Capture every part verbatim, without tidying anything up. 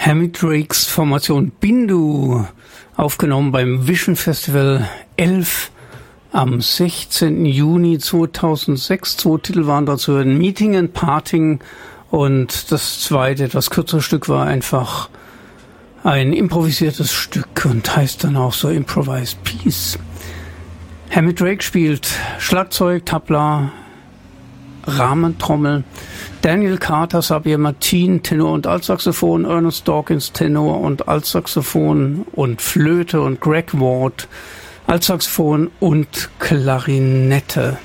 Hammy Drakes Formation Bindu, aufgenommen beim Vision Festival elf am sechzehnten Juni zweitausendsechs. Zwei Titel waren dazu: Meeting and Parting, und das zweite, etwas kürzere Stück war einfach ein improvisiertes Stück und heißt dann auch so Improvised Piece. Hammy Drake spielt Schlagzeug, Tabla, Rahmentrommel. Daniel Carter, Sabir Martin, Tenor und Altsaxophon, Ernest Dawkins, Tenor und Altsaxophon und Flöte, und Greg Ward, Altsaxophon und Klarinette.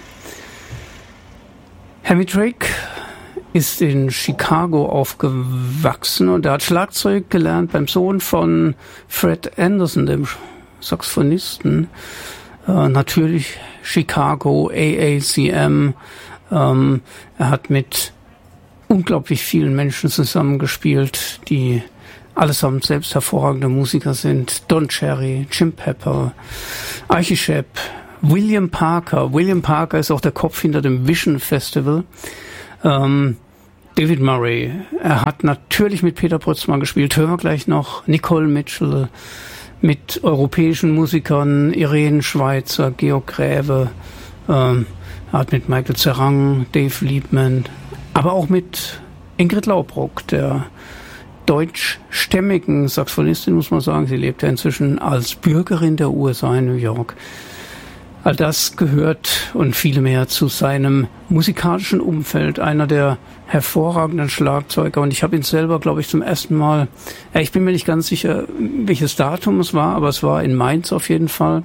Hammy Drake ist in Chicago aufgewachsen und er hat Schlagzeug gelernt beim Sohn von Fred Anderson, dem Saxophonisten. Äh, natürlich Chicago, A A C M. Ähm, er hat mit unglaublich vielen Menschen zusammengespielt, die allesamt selbst hervorragende Musiker sind. Don Cherry, Jim Pepper, Archie Shepp, William Parker. William Parker ist auch der Kopf hinter dem Vision Festival. Ähm, David Murray. Er hat natürlich mit Peter Brötzmann gespielt, hören wir gleich noch. Nicole Mitchell, mit europäischen Musikern, Irene Schweizer, Georg Gräve. Ähm, er hat mit Michael Zerrang, Dave Liebman, aber auch mit Ingrid Laubruck, der deutschstämmigen Saxophonistin, muss man sagen. Sie lebt ja inzwischen als Bürgerin der U S A in New York. All das gehört und viel mehr zu seinem musikalischen Umfeld. Einer der hervorragenden Schlagzeuger. Und ich habe ihn selber, glaube ich, zum ersten Mal, ja, ich bin mir nicht ganz sicher, welches Datum es war, aber es war in Mainz auf jeden Fall.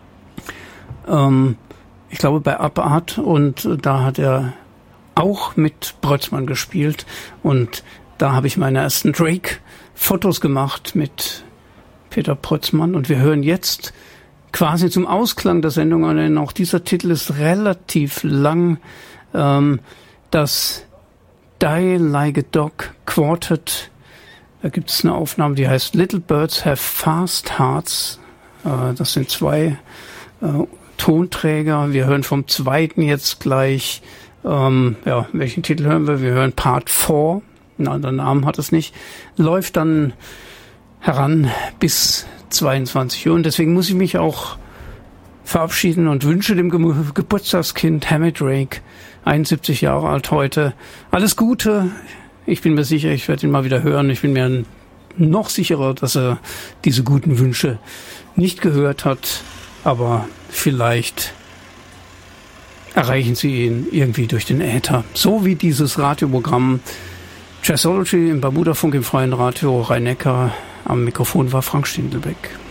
Ähm, ich glaube bei Abart, und da hat er auch mit Brötzmann gespielt, und da habe ich meine ersten Drake-Fotos gemacht mit Peter Brötzmann, und wir hören jetzt quasi zum Ausklang der Sendung an, denn auch dieser Titel ist relativ lang, ähm, das Die Like a Dog Quartet. Da gibt es eine Aufnahme, die heißt Little Birds Have Fast Hearts. Äh, das sind zwei äh, Tonträger. Wir hören vom zweiten jetzt gleich. Ähm, ja, welchen Titel hören wir? Wir hören Part vier. Einen anderen Namen hat es nicht. Läuft dann heran bis zweiundzwanzig Uhr. Und deswegen muss ich mich auch verabschieden und wünsche dem Ge- Geburtstagskind Hammy Drake, einundsiebzig Jahre alt heute, alles Gute. Ich bin mir sicher, ich werde ihn mal wieder hören. Ich bin mir noch sicherer, dass er diese guten Wünsche nicht gehört hat. Aber vielleicht erreichen Sie ihn irgendwie durch den Äther. So wie dieses Radioprogramm Jazzology im Bermuda-Funk im Freien Radio Rhein-Neckar. Am Mikrofon war Frank Stindelbeck.